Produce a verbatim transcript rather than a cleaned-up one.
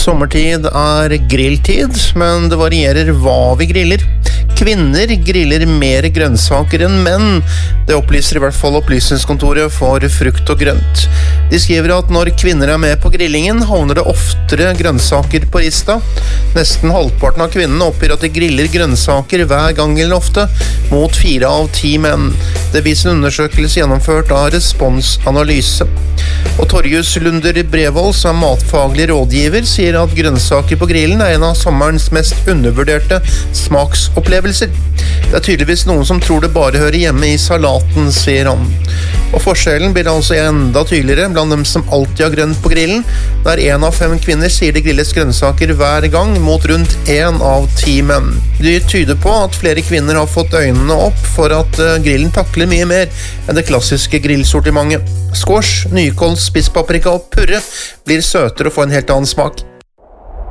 Sommertid er grilltid, men det varierer hva vi griller. Kvinner griller mer grønnsaker enn menn. Det opplyser i hvert fall Opplysningskontoret for frukt og grønt. De skriver at når kvinner er med på grillingen, havner det oftere grønnsaker på rista. Nesten halvparten av kvinnene oppgir at de griller grønnsaker hver gang eller ofte, mot fire av ti menn. Det viser en undersøkelse gjennomført av Responsanalyse. Og Torjus Lunder Brevold, som er matfaglig rådgiver, sier at grønnsaker på grillen er en av sommerens mest undervurderte smaksopplevelser. Det er tydeligvis noen som tror det bare hører hjemme i salaten, sier han. Og forskjellen blir altså enda tydeligere blant dem som alltid har grønt på grillen, der en av fem kvinner sier det grilles grønnsaker hver gang, mot rundt en av ti menn. Det tyder på at flere kvinner har fått øynene opp for at grillen takler mye mer enn det klassiske grillsortimentet. Squash, nykål, spisspaprika og purre blir søtere og får en helt annen smak.